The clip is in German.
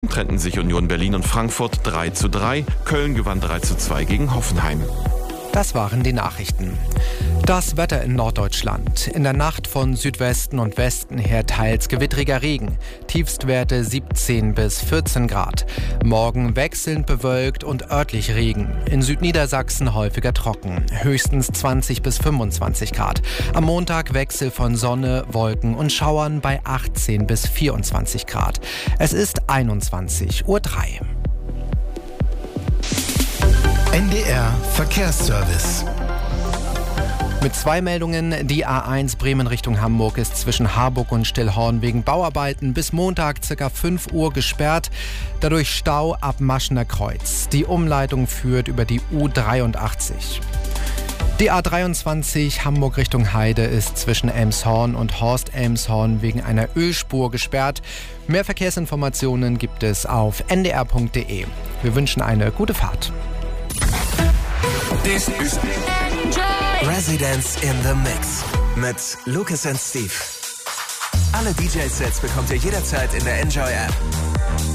trennten sich Union Berlin und Frankfurt 3:3. Köln gewann 3:2 gegen Hoffenheim. Das waren die Nachrichten. Das Wetter in Norddeutschland. In der Nacht von Südwesten und Westen her teils gewittriger Regen. Tiefstwerte 17 bis 14 Grad. Morgen wechselnd bewölkt und örtlich Regen. In Südniedersachsen häufiger trocken. Höchstens 20 bis 25 Grad. Am Montag Wechsel von Sonne, Wolken und Schauern bei 18 bis 24 Grad. Es ist 21:03 Uhr. NDR Verkehrsservice. Mit 2 Meldungen. Die A1 Bremen Richtung Hamburg ist zwischen Harburg und Stillhorn wegen Bauarbeiten bis Montag ca. 5 Uhr gesperrt. Dadurch Stau ab Maschener Kreuz. Die Umleitung führt über die U83. Die A23 Hamburg Richtung Heide ist zwischen Elmshorn und Horst-Elmshorn wegen einer Ölspur gesperrt. Mehr Verkehrsinformationen gibt es auf ndr.de. Wir wünschen eine gute Fahrt. This is Residence in the Mix mit Lukas and Steve. Alle DJ-Sets bekommt ihr jederzeit in der Enjoy-App.